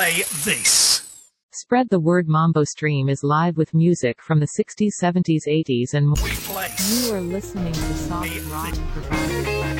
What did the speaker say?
play this. Spread the word. Mambo Stream is live with music from the 60s, 70s, 80s and more. We play. You are listening to Soft Rock Provider.